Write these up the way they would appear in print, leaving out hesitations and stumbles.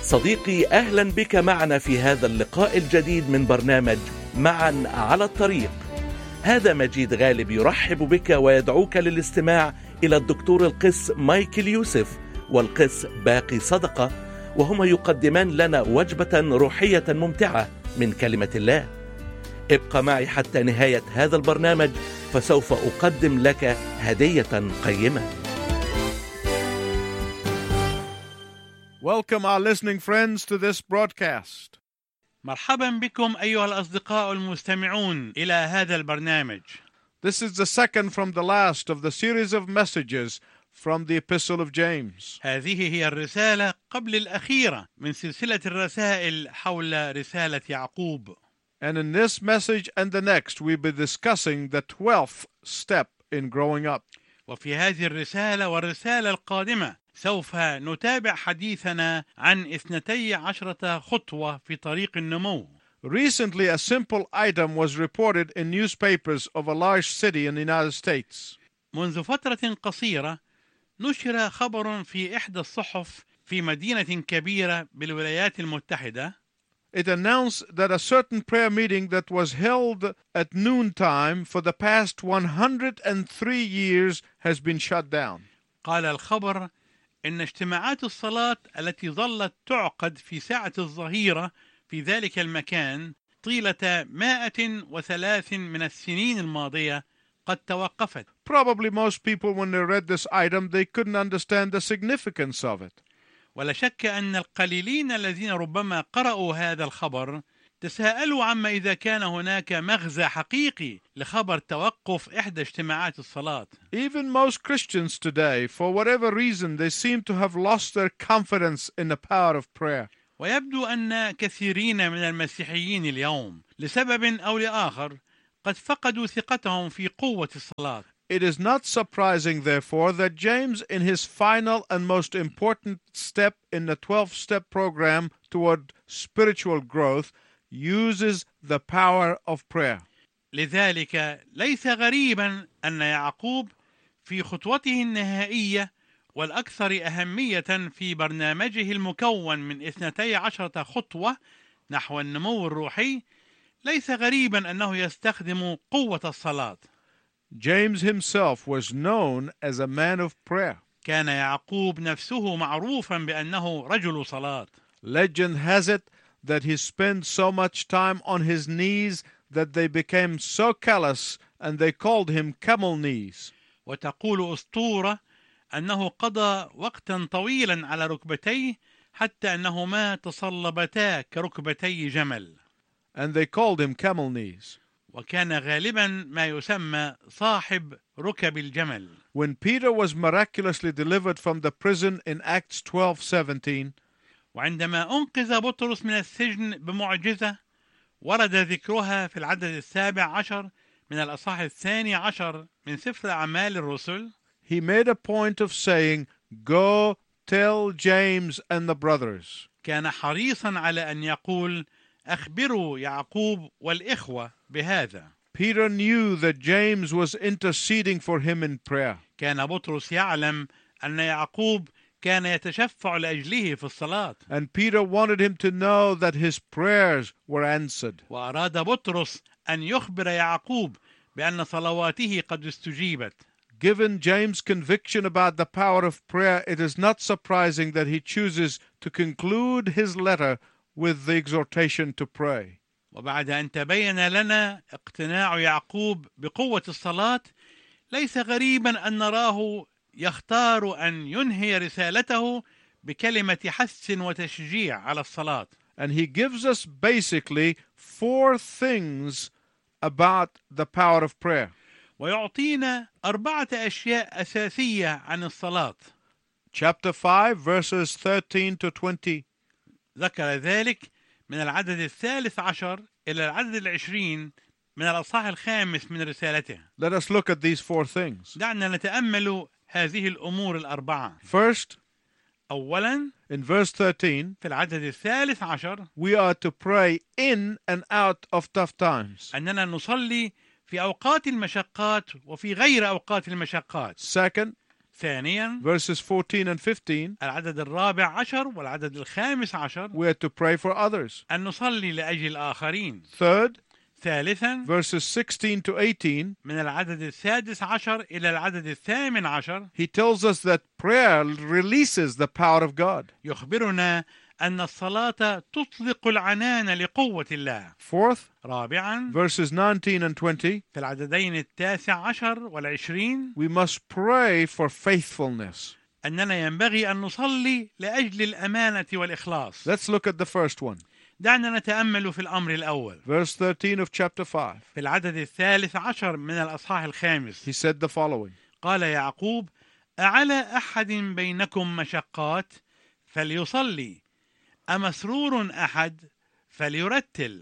صديقي، أهلا بك معنا في هذا اللقاء الجديد من برنامج معا على الطريق. هذا مجيد غالب يرحب بك ويدعوك للاستماع إلى الدكتور القس مايكل يوسف والقس باقي صدقة، وهما يقدمان لنا وجبة روحية ممتعة من كلمة الله. ابقى معي حتى نهاية هذا البرنامج، فسوف أقدم لك هدية قيمة. Welcome our listening friends to this broadcast. مرحبا بكم أيها الأصدقاء المستمعون إلى هذا البرنامج. This is the second from the last of the series of messages from the Epistle of James. هذه هي الرسالة قبل الأخيرة من سلسلة الرسائل حول رسالة يعقوب. And in this message and the next we'll be discussing the 12th step in growing up. وفي هذه الرسالة والرسالة القادمة سوف نتابع حديثنا عن 12 خطوة في طريق النمو. Recently, a simple item was reported in newspapers of a large city in the United States. منذ فترة قصيرة نشر خبر في إحدى الصحف في مدينة كبيرة بالولايات المتحدة. It announced that a certain prayer meeting that was held at noontime for the past 103 years has been shut down. قال الخبر إن اجتماعات الصلاة التي ظلت تعقد في ساعة الظهيرة في ذلك المكان طيلة 103 من السنين الماضية قد توقفت. Probably most people, when they read this item, they couldn't understand the significance of it. ولا شك أن القليلين الذين ربما قرأوا هذا الخبر تساءلوا عما إذا كان هناك مغزى حقيقي لخبر توقف إحدى اجتماعات الصلاة. Even most Christians today, for whatever reason, they seem to have lost their confidence in the power of prayer. ويبدو أن كثيرين من المسيحيين اليوم لسبب أو لآخر قد فقدوا ثقتهم في قوة الصلاة. It is not surprising, therefore, that James, in his final and most important step in the 12-step program toward spiritual growth, uses the power of prayer. لذلك ليس غريبا أن يعقوب في خطوته النهائية والأكثر أهمية في برنامجه المكون من 12 خطوة نحو النمو الروحي، ليس غريبا أنه يستخدم قوة الصلاة. James himself was known as a man of prayer. كان يعقوب نفسه معروفا بأنه رجل صلاة. Legend has it that he spent so much time on his knees that they became so callous and they called him camel knees. وتقول أسطورة أنه قضى وقتا طويلا على ركبتيه حتى أنهما تصلبتا كركبتي جمل. And they called him camel knees. وكان غالبا ما يسمى صاحب ركب الجمل. When Peter was miraculously delivered from the prison in Acts 12:17, وعندما أنقذ بطرس من السجن بمعجزة ورد ذكرها في العدد 17 من الأصحاح 12 من سفر أعمال الرسل، he made a point of saying, "Go tell James and the brothers." كان حريصا على أن يقول أخبروا يعقوب والإخوة بهذا. Peter knew that James was interceding for him in prayer. كان بطرس يعلم أن يعقوب كان يتشفع لأجله في الصلاة. And Peter wanted him to know that his prayers were answered. وأراد بطرس أن يخبر يعقوب بأن صلواته قد استجيبت. Given James' conviction about the power of prayer, it is not surprising that he chooses to conclude his letter with the exhortation to pray. وبعد أن تبين لنا اقتناع يعقوب بقوة الصلاة، ليس غريبا أن نراه يختار أن ينهي رسالته بكلمة حث وتشجيع على الصلاة. And he gives us basically 4 things about the power of prayer. ويعطينا 4 أشياء أساسية عن الصلاة. Chapter 5, verses 13 to 20. ذكر ذلك من العدد 13 إلى العدد 20 من الأصحاح 5 من رسالته. Let us look at these 4 things. دعنا نتأمل هذه الأمور ال4. First, أولا in verse 13, في العدد 13 we are to pray in and out of tough times. أننا نصلي في أوقات المشقات وفي غير أوقات المشقات. Second, ثانيا verses 14 and 15, العدد 14 والعدد 15 we are to pray for others. أن نصلي لأجل الآخرين. Third, ثالثا verses 16 to 18, من العدد 16 إلى العدد 18 he tells us that prayer releases the power of God. يخبرنا أن الصلاة تطلق العنان لقوة الله. Fourth, رابعا verses 19 and 20, في العددين 19 والعشرين we must pray for faithfulness. أننا ينبغي أن نصلي لأجل الأمانة والإخلاص. Let's look at the first one. دعنا نتأمل في الأمر الأول. Verse 13 of chapter 5. في العدد 13 من الأصحاح الخامس He said the following: قال يعقوب: أعلى أحد بينكم مشقات فليصلي، أمسرور أحد فليرتل.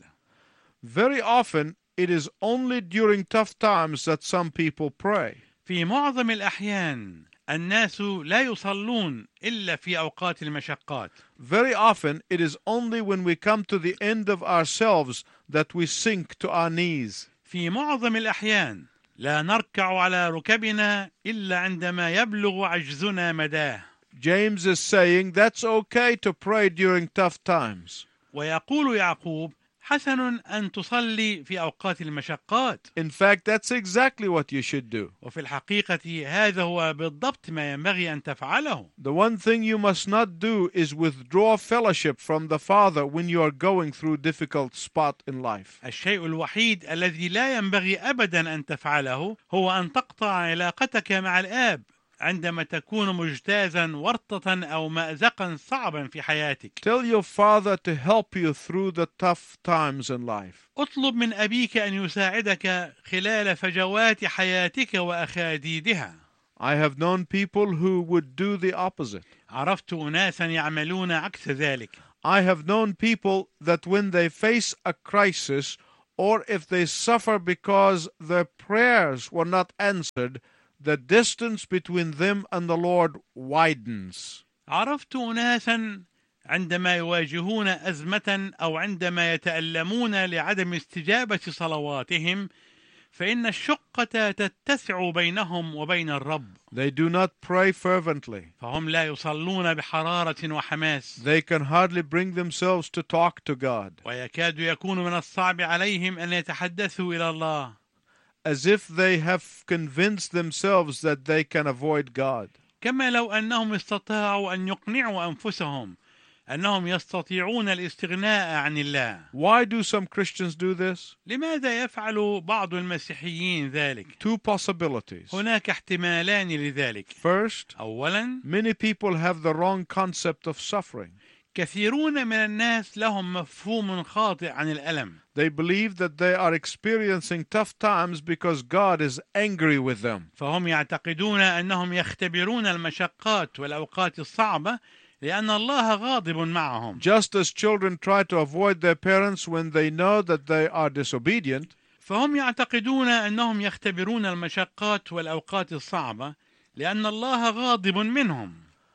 Very often it is only during tough times that some people pray. في معظم الأحيان الناس لا يصلون إلا في أوقات المشقات. Very often it is only when we come to the end of ourselves that we sink to our knees. في معظم الأحيان لا نركع على ركبنا إلا عندما يبلغ عجزنا مداه. James is saying that's okay to pray during tough times. ويقول يعقوب: حسن أن تصلي في أوقات المشقات. In fact, that's exactly what you should do. وفي الحقيقة هذا هو بالضبط ما ينبغي أن تفعله. The one thing you must not do is withdraw fellowship from the Father when you are going through a difficult spot in life. الشيء الوحيد الذي لا ينبغي أبدا أن تفعله هو أن تقطع علاقتك مع الآب عندما تكون مجتازا ورطة أو مأزقا صعبا في حياتك. Tell your father to help you through the tough times in life. اطلب من أبيك أن يساعدك خلال فجوات حياتك وأخاديدها. I have known people who would do the opposite. عرفت أناسا يعملون عكس ذلك. I have known people that when they face a crisis or if they suffer because their prayers were not answered, the distance between them and the Lord widens. عرفت أناسا عندما يواجهون أزمة أو عندما يتألمون لعدم استجابة صلواتهم فإن الشقة تتسع بينهم وبين الرب. They do not pray fervently. فهم لا يصلون بحرارة وحماس. They can hardly bring themselves to talk to God. ويكاد يكون من الصعب عليهم أن يتحدثوا إلى الله. As if they have convinced themselves that they can avoid God. كما لو أنهم استطاعوا أن يقنعوا أنفسهم أنهم يستطيعون الاستغناء عن الله. Why do some Christians do this? لماذا يفعل بعض المسيحيين ذلك؟ Two possibilities. هناك احتمالان لذلك. First, أولا، many people have the wrong concept of suffering. كثيرون من الناس لهم مفهوم خاطئ عن الألم. They believe that they are experiencing tough times because God is angry with them. فهم يعتقدون أنهم يختبرون المشقات والأوقات الصعبة لأن الله غاضب معهم. Just as children try to avoid their parents when they know that they are disobedient, فهم يعتقدون أنهم يختبرون المشقات والأوقات الصعبة لأن الله غاضب منهم.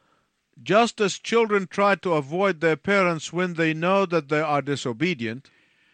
just as children try to avoid their parents when they know that they are disobedient,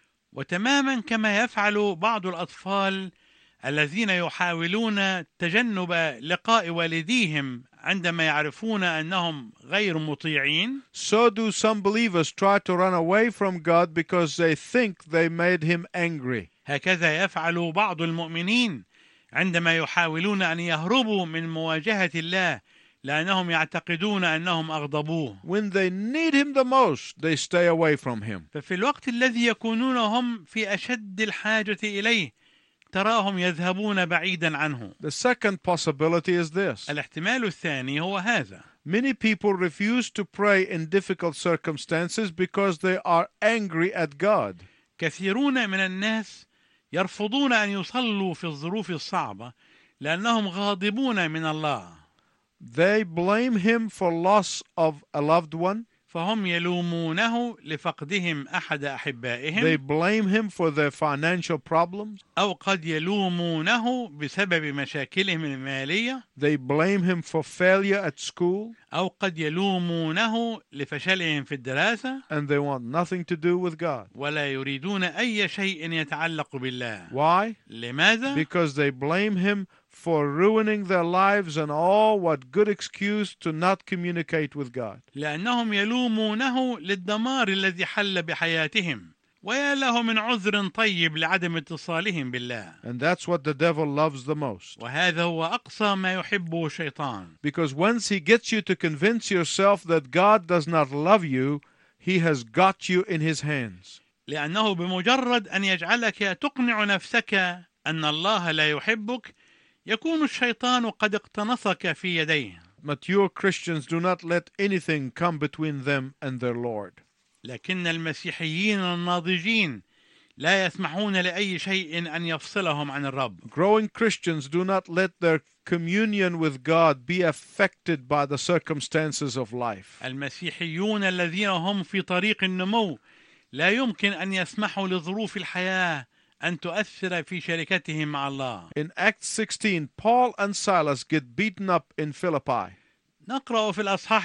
وتماما كما يفعل بعض الأطفال الذين يحاولون تجنب لقاء والديهم عندما يعرفون أنهم غير مطيعين, so do some believers try to run away from God because they think they made him angry. هكذا يفعل بعض المؤمنين عندما يحاولون أن يهربوا من مواجهة الله لأنهم يعتقدون أنهم أغضبوه. When they need him the most, they stay away from him. ففي الوقت الذي يكونون هم في أشد الحاجة إليه تراهم يذهبون بعيدا عنه. The second possibility is this. الاحتمال الثاني هو هذا. Many people refuse to pray in difficult circumstances because they are angry at God. كثيرون من الناس يرفضون أن يصلوا في الظروف الصعبة لأنهم غاضبون من الله. They blame him for loss of a loved one. فهم يلومونه لفقدهم أحد أحبائهم. They blame him for their financial problems. أو قد يلومونه بسبب مشاكلهم المالية. They blame him for failure at school. أو قد يلومونه لفشلهم في الدراسة. And they want nothing to do with God. ولا يريدون أي شيء يتعلق بالله. Why? لماذا؟ Because they blame him for ruining their lives and all what good excuse to not communicate with God. لأنهم يلومونه للدمار الذي حل بحياتهم، ويا له من عذر طيب لعدم اتصالهم بالله. And that's what the devil loves the most. وهذا هو أقصى ما يحبه الشيطان. Because once he gets you to convince yourself that God does not love you, he has got you in his hands. لأنه بمجرد أن يجعلك تقنع نفسك أن الله لا يحبك، يكون الشيطان قد اقتنصك في يديه. Mature Christians do not let anything come between them and their Lord. لكن المسيحيين الناضجين لا يسمحون لأي شيء أن يفصلهم عن الرب. Growing Christians do not let their communion with God be affected by the circumstances of life. المسيحيون الذين هم في طريق النمو لا يمكن أن يسمحوا لظروف الحياة أن تؤثر في شركتهم مع الله. In Acts 16, Paul and Silas get beaten up in Philippi. نقرأ في الأصحاح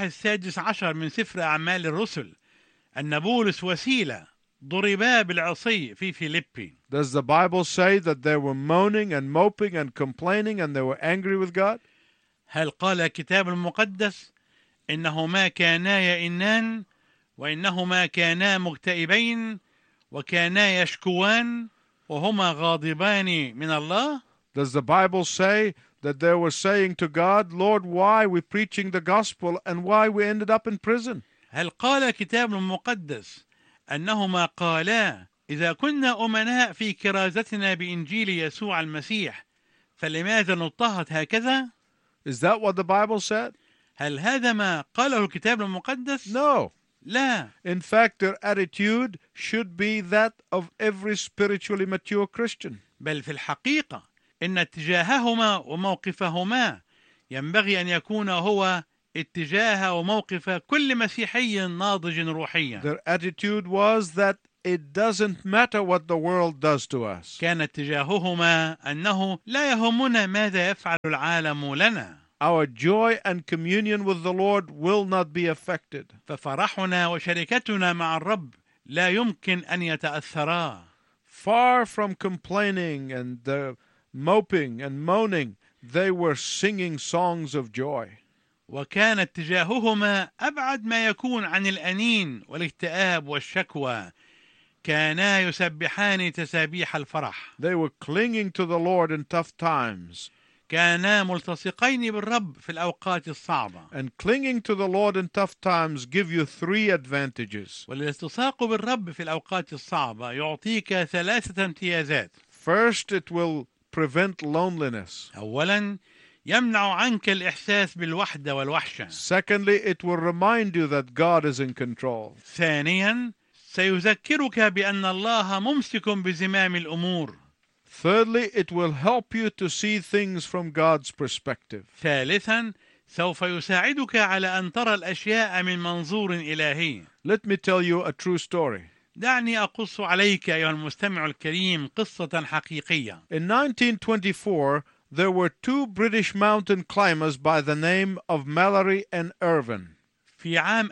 16 من سفر أعمال الرسل أن بولس وسيلة ضربا بالعصي في فيليبي. Does the Bible say that they were moaning and moping and complaining and they were angry with God? هل قال الكتاب المقدس إنهما كانا يئنان وإنهما كانا مكتئبين وكانا يشكوان وهما غاضبان من الله؟ Does the Bible say that they were saying to God, Lord, why are we preaching the gospel and why we ended up in prison? هل قال الكتاب المقدس أنهما قالا إذا كنا أمناء في كرازتنا بإنجيل يسوع المسيح فلماذا نضطهد هكذا؟ Is that what the Bible said? هل هذا ما قاله الكتاب المقدس؟ No. لا. In fact, their attitude should be that of every spiritually mature Christian. بل في الحقيقة إن اتجاههما وموقفهما ينبغي أن يكون هو اتجاه وموقف كل مسيحي ناضج روحيا. Their attitude was that it doesn't matter what the world does to us. كان اتجاههما أنه لا يهمنا ماذا يفعل العالم لنا. Our joy and communion with the Lord will not be affected. ففرحنا وشركتنا مع الرب لا يمكن أن يتأثرا. Far from complaining and moping and moaning, they were singing songs of joy. وكان اتجاههما أبعد ما يكون عن الأنين والاكتئاب والشكوى. كانا يسبحان تسابيح الفرح. They were clinging to the Lord in tough times. كانا ملتصقين بالرب في الأوقات الصعبة. And clinging to the Lord in tough times give you 3 advantages. والالتصاق بالرب في الأوقات الصعبة يعطيك 3 امتيازات. First, it will prevent loneliness. أولا يمنع عنك الإحساس بالوحدة والوحشة. Secondly, it will remind you that God is in control. ثانيا سيذكرك بأن الله ممسك بزمام الأمور. Thirdly, it will help you to see things from God's perspective. ثالثا سوف يساعدك على أن ترى الأشياء من منظور إلهي. Let me tell you a true story. دعني أقص عليك أيها المستمع الكريم قصة حقيقية. In 1924, there were 2 British mountain climbers by the name of Mallory and Irvin. في عام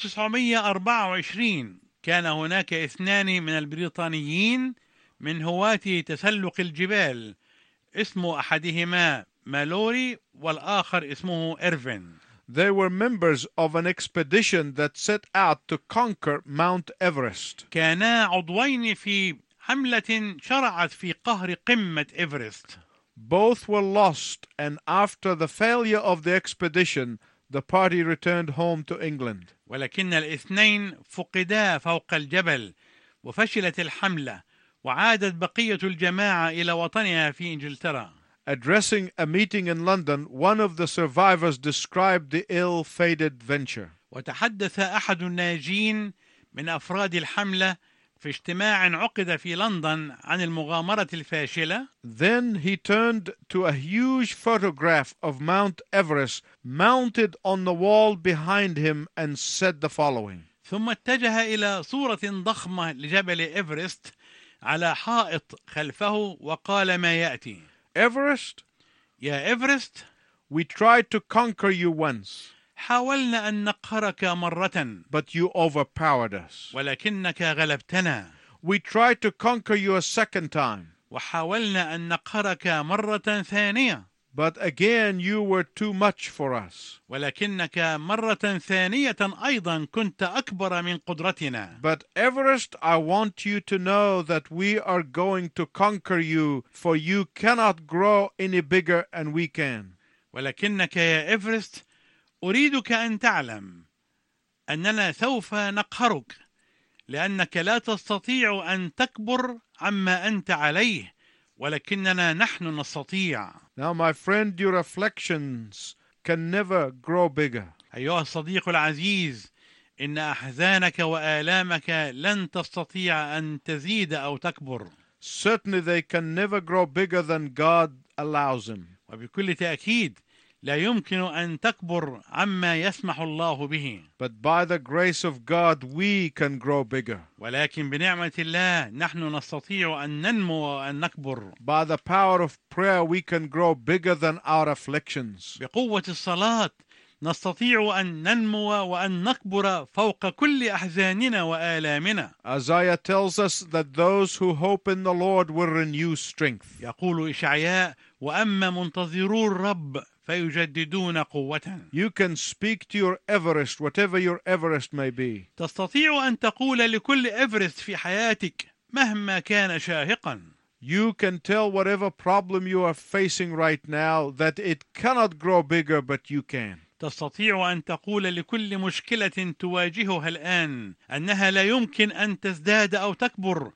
1924 كان هناك 2 من البريطانيين من هواة تسلق الجبال، اسم أحدهما مالوري والآخر اسمه إيرفين. They were members of an expedition that set out to conquer Mount Everest. كانا عضوين في حملة شرعت في قهر قمة إيفرست. Both were lost, and after the failure of the expedition, the party returned home to England. ولكن الاثنين فقدا فوق الجبل وفشلت الحملة وعادت بقية الجماعة إلى وطنها في إنجلترا. Addressing a meeting in London, one of the survivors described the ill-fated venture. وتحدث أحد الناجين من أفراد الحملة في اجتماع عقد في لندن عن المغامرة الفاشلة. Then he turned to a huge photograph of Mount Everest mounted on the wall behind him and said the following. ثم اتجه إلى صورة ضخمة لجبل إيفرست على حائط خلفه وقال ما يأتي. Everest, يا إيفرست، we tried to conquer you once, حاولنا أن نقهرك مرة but you overpowered us. ولكنك غلبتنا. We tried to conquer you a second time, وحاولنا أن نقهرك مرة ثانية. But again, you were too much for us. ولكنك مرة ثانية أيضا كنت أكبر من قدرتنا. But Everest, I want you to know that we are going to conquer you, for you cannot grow any bigger and we can. ولكنك يا إيفرست أريدك أن تعلم أننا سوف نقهرك، لأنك لا تستطيع أن تكبر عما أنت عليه، ولكننا نحن نستطيع. Now, my friend, your afflictions can never grow bigger. أيها الصديق العزيز، إن أحزانك وآلامك لن تستطيع أن تزيد أو تكبر. Certainly they can never grow bigger than God allows them. وبكل تأكيد لا يمكن أن تكبر عما يسمح الله به. But by the grace of God, we can grow bigger. ولكن بنعمة الله نحن نستطيع أن ننمو وأن نكبر. By the power of prayer, we can grow bigger than our afflictions. بقوة الصلاة نستطيع أن ننمو وأن نكبر فوق كل أحزاننا وآلامنا. Isaiah tells us that those who hope in the Lord will renew strength. يقول إشعياء: وأما منتظرو الرب فيجددون قوة. You can speak to your Everest, whatever your Everest may be. تستطيع أن تقول لكل إيفرست في حياتك مهما كان شاهقا. You can tell whatever problem you are facing right now that it cannot grow bigger, but you can. تستطيع أن تقول لكل مشكلة تواجهها الآن أنها لا يمكن أن تزداد أو تكبر،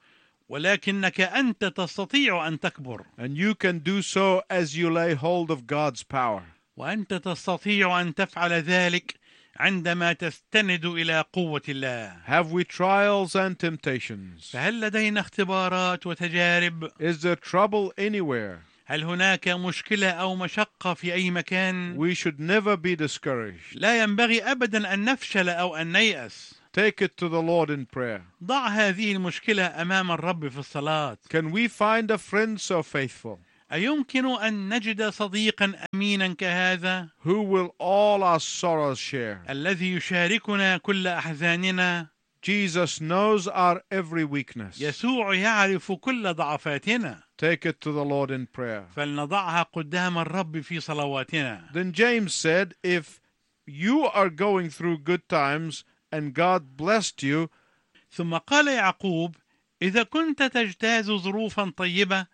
ولكنك أنت تستطيع أن تكبر. And you can do so as you lay hold of God's power. وأنت تستطيع أن تفعل ذلك عندما تستند إلى قوة الله. Have we trials and temptations? فهل لدينا اختبارات وتجارب؟ Is there trouble anywhere? هل هناك مشكلة أو مشقة في أي مكان؟ We should never be discouraged. لا ينبغي أبدا أن نفشل أو أن نيأس. Take it to the Lord in prayer. ضع هذه المشكلة أمام الرب في الصلاة. Can we find a friend so faithful أيمكن أن نجد صديقا أمينا كهذا who will all our sorrows share? الذي يشاركنا كل أحزاننا؟ Jesus knows our every weakness. يسوع يعرف كل ضعفاتنا. Take it to the Lord in prayer. فلنضعها قدام الرب في صلواتنا. Then James said, if you are going through good times and God blessed you, ثم قال يعقوب: إذا كنت تجتاز ظروفا طيبة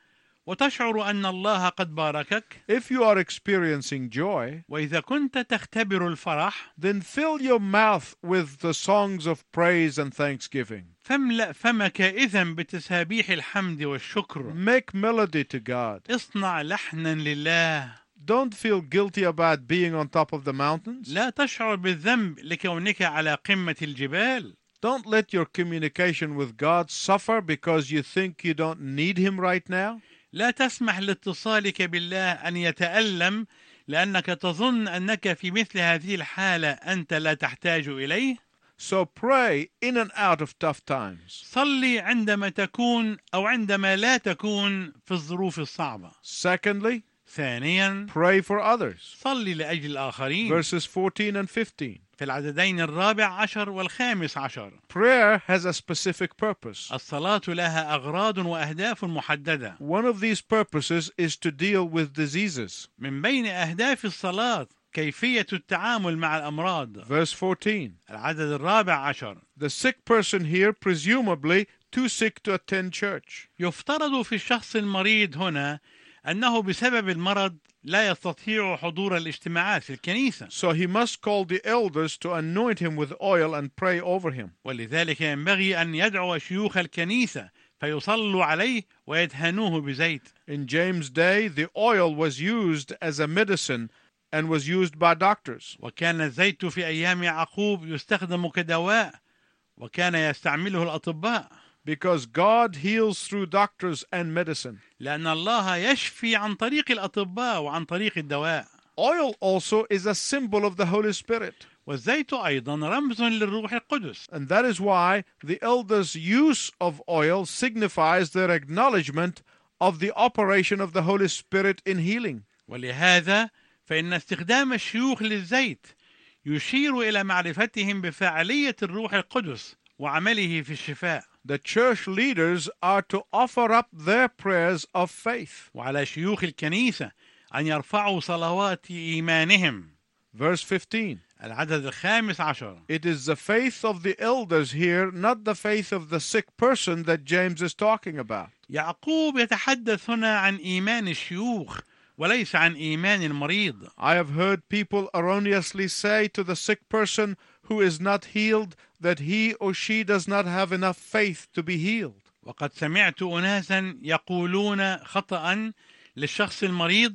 وتشعر أن الله قد باركك، if you are experiencing joy, وإذا كنت تختبر الفرح، then fill your mouth with the songs of praise and thanksgiving. فاملأ فمك إذن بتسابيح الحمد والشكر. Make melody to God. اصنع لحنا لله. Don't feel guilty about being on top of the mountains. لا تشعر بالذنب لكونك على قمة الجبال. Don't let your communication with God suffer because you think you don't need Him right now. لا تسمح لاتصالك بالله أن يتألم لأنك تظن أنك في مثل هذه الحالة أنت لا تحتاج إليه. So pray in and out of tough times. صلي عندما تكون أو عندما لا تكون في الظروف الصعبة. Secondly, ثانيا، pray for others. صلي لأجل الآخرين. Verses 14 and 15. في العددين 14 و15. Prayer has a specific purpose. الصلاة لها أغراض وأهداف محددة. One of these purposes is to deal with diseases. من بين أهداف الصلاة كيفية التعامل مع الأمراض. Verse 14. العدد 14. The sick person here, presumably too sick to attend church. يفترض في الشخص المريض هنا أنه بسبب المرض لا يستطيع حضور الاجتماعات في الكنيسة. So he must call the elders to anoint him with oil and pray over him. ولذلك ينبغي أن يدعو شيوخ الكنيسة فيصلوا عليه ويدهنوه بزيت. In James' day, the oil was used as a medicine and was used by doctors. وكان الزيت في أيام يعقوب يستخدم كدواء وكان يستعمله الأطباء. Because God heals through doctors and medicine. لأن الله يشفي عن طريق الأطباء وعن طريق الدواء. Oil also is a symbol of the Holy Spirit. والزيت أيضا رمز للروح القدس. And that is why the elders' use of oil signifies their acknowledgement of the operation of the Holy Spirit in healing. ولهذا فإن استخدام الشيوخ للزيت يشير إلى معرفتهم بفاعلية الروح القدس وعمله في الشفاء. The church leaders are to offer up their prayers of faith. وعلى شيوخ الكنيسة أن يرفعوا صلوات إيمانهم. Verse 15. العدد 15. It is the faith of the elders here, not the faith of the sick person that James is talking about. يعقوب يتحدث هنا عن إيمان الشيوخ وليس عن إيمان المريض. I have heard people erroneously say to the sick person who is not healed that he or she does not have enough faith to be healed. وقد سمعت أناسا يقولون خطأ للشخص المريض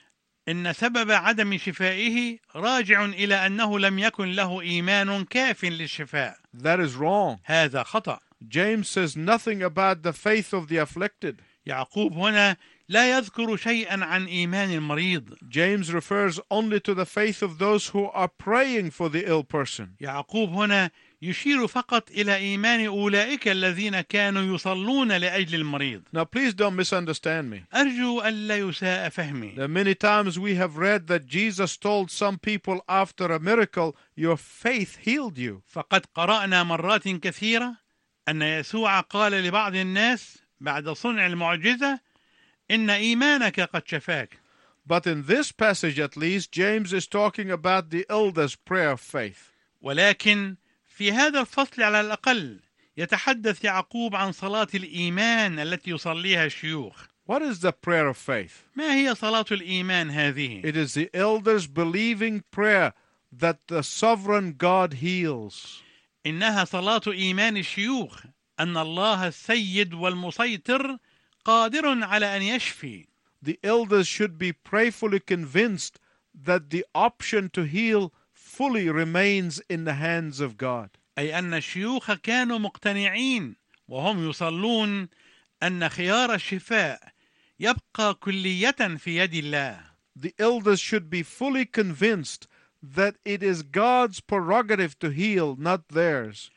إن سبب عدم شفائه راجع إلى أنه لم يكن له إيمان كاف للشفاء. That is wrong. هذا خطأ. James says nothing about the faith of the afflicted. يعقوب هنا لا يذكر شيئا عن إيمان المريض. James refers only to the faith of those who are praying for the ill person. يعقوب هنا يشير فقط إلى إيمان أولئك الذين كانوا يصلون لأجل المريض. Now please don't misunderstand me. أرجو ألا يساء فهمي. There are many times we have read that Jesus told some people after a miracle, your faith healed you. فقد قرأنا مرات كثيرة أن يسوع قال لبعض الناس بعد صنع المعجزة إن إيمانك قد شفاك. But in this passage at least, James is talking about the elders' prayer of faith. ولكن في هذا الفصل على الأقل يتحدث يعقوب عن صلاة الإيمان التي يصليها الشيوخ. What is the prayer of faith? ما هي صلاة الإيمان هذه؟ It is the elders' believing prayer that the sovereign God heals. إنها صلاة إيمان الشيوخ أن الله السيد والمسيطر قادر على أن يشفي. The elders should be prayerfully convinced that the option to heal fully remains in the hands of God. أي أن الشيوخ كانوا مقتنعين وهم يصلون أن خيار الشفاء يبقى كلية في يد الله. The elders should be fully convinced that it is God's prerogative to heal, not theirs.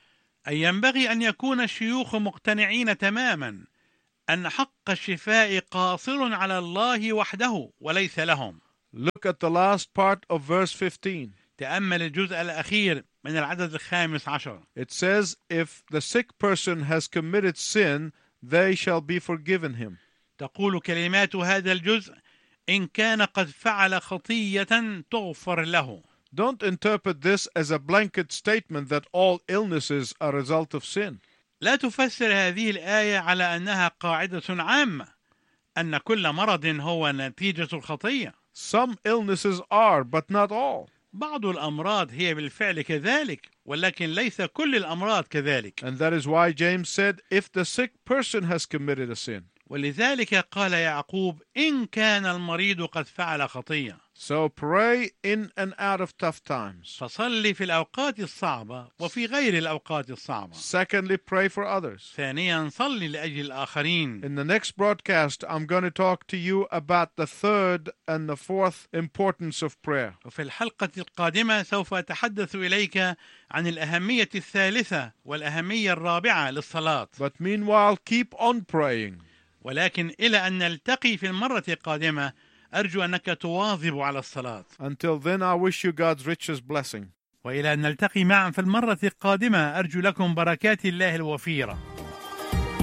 أي ينبغي أن يكون الشيوخ مقتنعين تماما أن حق الشفاء قاصر على الله وحده وليس لهم. Look at the last part of verse 15. تأمل الجزء الأخير من العدد 15. It says, if the sick person has committed sin, they shall be forgiven him. تقول كلمات هذا الجزء إن كان قد فعل خطية تغفر له. Don't interpret this as a blanket statement that all illnesses are a result of sin. لا تفسر هذه الآية على أنها قاعدة عامة أن كل مرض هو نتيجة الخطية. Some illnesses are, but not all. بعض الأمراض هي بالفعل كذلك ولكن ليس كل الأمراض كذلك. And that is why James said, if the sick person has committed a sin. ولذلك قال يعقوب إن كان المريض قد فعل خطية. So pray in and out of tough times. فصلي في الأوقات الصعبة وفي غير الأوقات الصعبة. Secondly, pray for others. ثانيا صلي لأجل الآخرين. In the next broadcast, I'm going to talk to you about the third and the fourth importance of prayer. وفي الحلقة القادمة سوف أتحدث إليك عن الأهمية الثالثة والأهمية الرابعة للصلاة. But meanwhile, keep on praying. ولكن إلى أن نلتقي في المرة القادمة أرجو أنك تواظب على الصلاة. Until then, I wish you God's richest blessing. وإلى أن نلتقي معا في المرة القادمة أرجو لكم بركات الله الوفيرة.